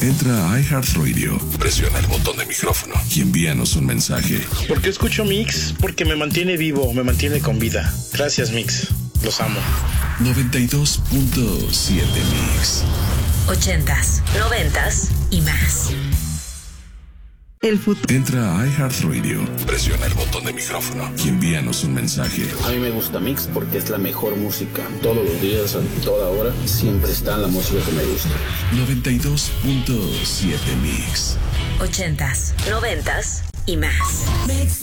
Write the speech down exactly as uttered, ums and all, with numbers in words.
Entra a iHeartRadio, presiona el botón de micrófono y envíanos un mensaje. ¿Por qué escucho Mix? Porque me mantiene vivo, me mantiene con vida. Gracias, Mix. Los amo. noventa y dos punto siete Mix. Ochentas, noventas y más. El futuro. Entra a iHeartRadio, presiona el botón de micrófono y envíanos un mensaje. A mí me gusta Mix porque es la mejor música. Todos los días, a toda hora, siempre está la música que me gusta. noventa y dos punto siete Mix. Ochentas, noventas y más. Mix,